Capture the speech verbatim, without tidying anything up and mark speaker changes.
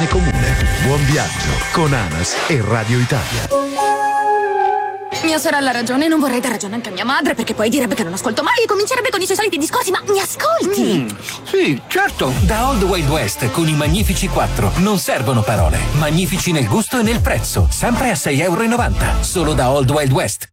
Speaker 1: bene comune. Buon viaggio con ANAS e Radio Italia.
Speaker 2: Mia sorella ha ragione, non vorrei dar ragione anche a mia madre, perché poi direbbe che non ascolto mai e comincerebbe con i suoi soliti discorsi, ma mi ascolti?
Speaker 3: Mm, sì, certo. Da Old Wild West con i Magnifici quattro non servono parole. Magnifici nel gusto e nel prezzo, sempre a sei e novanta euro. Solo da Old Wild West.